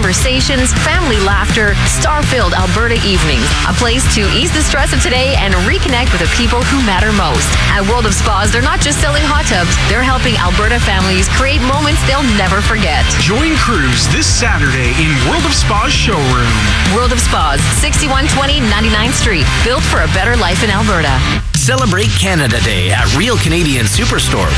conversations, family laughter, star-filled Alberta evenings. A place to ease the stress of today and reconnect with the people who matter most. At World of Spas, they're not just selling hot tubs, they're helping Alberta families create moments they'll never forget. Join Cruise this Saturday in World of Spas showroom. World of Spas, 6120 99th Street, built for a better life in Alberta. Celebrate Canada Day at Real Canadian Superstore.